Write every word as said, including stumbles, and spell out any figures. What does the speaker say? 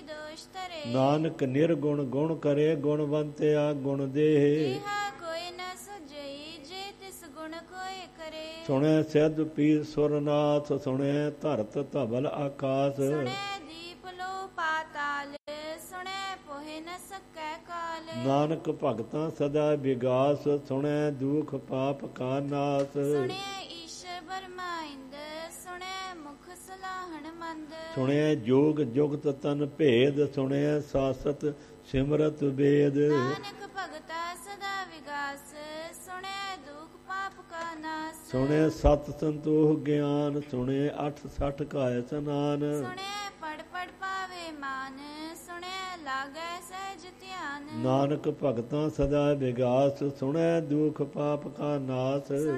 ਦੋਸ਼ ਧਰੇ। ਨਾਨਕ ਨਿਰਗੁਣ ਗੁਣ ਕਰੇ, ਗੁਣਵੰਤਿਆ ਗੁਣ ਦੇਹ। ਕਿਹਾ ਕੋਈ ਨ ਸੁਝਈ, ਜੇ ਤਿਸ ਗੁਣ ਕੋਇ ਕਰੇ। ਸੁਣੈ ਸਿੱਧ ਪੀਰ ਸੁਰਨਾਥ, ਸੁਣੈ ਧਰਤ ਧਵਲ ਆਕਾਸ। ਸੁਣੈ ਦੀਪ ਲੋ ਪਾਤਾਲ, ਸੁਣੈ ਪੋਹਿ ਨ ਸਕੈ ਕਾਲ। ਨਾਨਕ ਭਗਤਾਂ ਸਦਾ ਵਿਗਾਸ, ਸੁਣੈ ਦੁਖ ਪਾਪ ਕਾ ਨਾਸ। ਸੁਣਿਐ ਈਸ਼ਰ ਬਰਮਾ ਇੰਦ, ਸੁਣਿਐ ਮੁਖ ਸਲਾਹਣ ਮੰਦ। ਸੁਣਿਐ ਜੋਗ ਜੁਗਤ ਤਨ ਭੇਦ, ਸੁਣਿਐ ਸਾਸਤ ਸਿਮਰਤ ਵੇਦ। ਨਾਨਕ ਭਗਤਾ ਸਦਾ ਵਿਗਾਸ, ਸੁਣਿਐ ਦੁਖ ਪਾਪ ਕਾ ਨਾਸ। ਸੁਣਿਐ ਸਤ ਸੰਤੋਖ ਗਿਆਨ, ਸੁਣਿਐ ਅਠ ਸਠ ਕਾਇ ਸਨਾਨ। ਸੁਣਿਐ ਪੜ ਪੜ ਪਾਵੇ ਮਾਨ, ਸੁਣਿਐ ਲਾਗੈ ਸਹਿਜ ਧਿਆਨ। ਨਾਨਕ ਭਗਤਾਂ ਸਦਾ ਵਿਗਾਸ, ਸੁਣਿਐ ਦੁਖ ਪਾਪ ਕਾ ਨਾਸ।